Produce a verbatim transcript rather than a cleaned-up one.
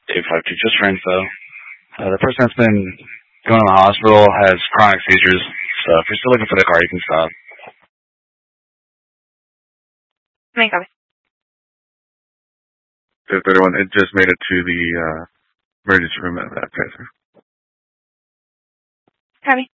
eight five two, just for info. Uh, the person that's been going to the hospital has chronic seizures, so if you're still looking for the car, you can stop. Main copy. fifth thirty-one, it just made it to the uh, emergency room at that place. Copy.